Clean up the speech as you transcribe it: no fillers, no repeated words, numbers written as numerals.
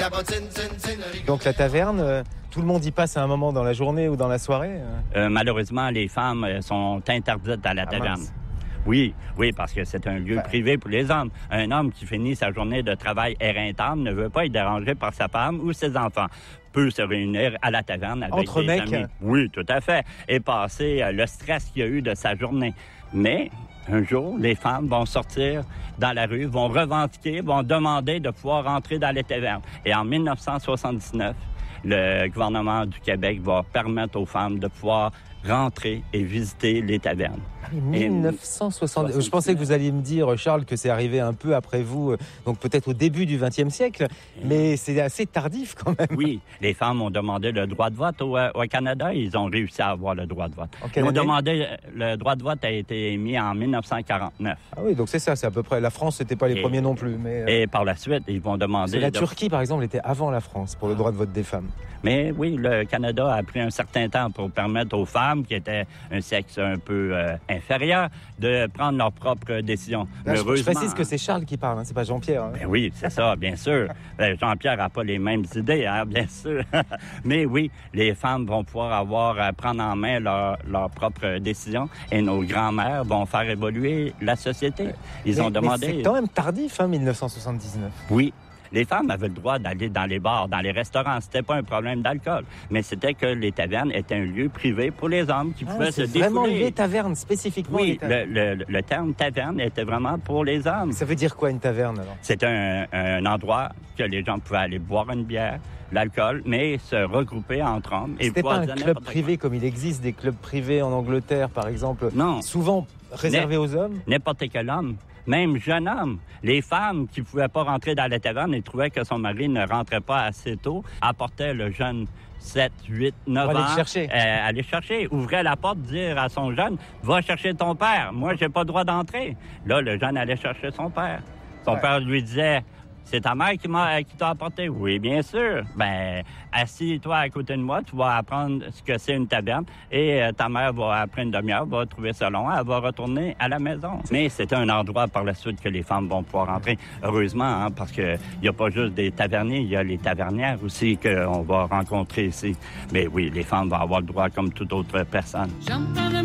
Donc la taverne, tout le monde y passe à un moment dans la journée ou dans la soirée Malheureusement, les femmes sont interdites à la taverne. Mince. Oui, parce que c'est un lieu privé pour les hommes. Un homme qui finit sa journée de travail éreintante ne veut pas être dérangé par sa femme ou ses enfants. Peut se réunir à la taverne avec entre des mecs. amis. Oui, tout à fait. Et passer le stress qu'il y a eu de sa journée. Mais un jour, les femmes vont sortir dans la rue, vont revendiquer, vont demander de pouvoir rentrer dans les tavernes. Et en 1979, le gouvernement du Québec va permettre aux femmes de pouvoir rentrer et visiter les tavernes. 1960. Je pensais que vous alliez me dire, Charles, que c'est arrivé un peu après vous, donc peut-être au début du XXe siècle, mais c'est assez tardif quand même. Oui, les femmes ont demandé le droit de vote au Canada, ils ont réussi à avoir le droit de vote. Ils ont demandé, le droit de vote a été émis en 1949. Ah oui, donc c'est ça, c'est à peu près. La France, c'était pas les premiers non plus. Mais, Et par la suite, ils vont demander... La Turquie, par exemple, était avant la France pour le droit de vote des femmes. Mais oui, le Canada a pris un certain temps pour permettre aux femmes, qui étaient un sexe un peu inférieur, de prendre leurs propres décisions. Là, je précise que c'est Charles qui parle, hein, c'est pas Jean-Pierre. Hein. Ben oui, c'est ça, bien sûr. Jean-Pierre n'a pas les mêmes idées, hein, bien sûr. Mais oui, les femmes vont pouvoir prendre en main leurs propres décisions et nos grands-mères vont faire évoluer la société. Ils ont demandé... Mais c'est quand même tardif, hein, 1979. Oui. Les femmes avaient le droit d'aller dans les bars, dans les restaurants. C'était pas un problème d'alcool. Mais c'était que les tavernes étaient un lieu privé pour les hommes qui pouvaient se défouler. C'est vraiment les tavernes, spécifiquement. Oui, le terme taverne était vraiment pour les hommes. Ça veut dire quoi, une taverne, alors? C'est un endroit que les gens pouvaient aller boire une bière, l'alcool, mais se regrouper entre hommes. C'était pas un club privé comme il existe des clubs privés en Angleterre, par exemple. Non. Souvent réservés aux hommes. N'importe quel homme. Même jeune homme. Les femmes qui ne pouvaient pas rentrer dans la taverne et trouvaient que son mari ne rentrait pas assez tôt, apportaient le jeune 7, 8, 9 ans. Aller chercher. Ouvrait la porte, dire à son jeune, va chercher ton père. Moi, j'ai pas le droit d'entrer. Là, le jeune allait chercher son père. Son père lui disait, c'est ta mère qui t'a apporté? Oui, bien sûr. Ben, assis-toi à côté de moi, tu vas apprendre ce que c'est une taverne et ta mère va, après une demi-heure, va trouver ça long, elle va retourner à la maison. Mais c'est un endroit par la suite que les femmes vont pouvoir entrer. Heureusement, hein, parce qu'il n'y a pas juste des taverniers, il y a les tavernières aussi qu'on va rencontrer ici. Mais oui, les femmes vont avoir le droit comme toute autre personne.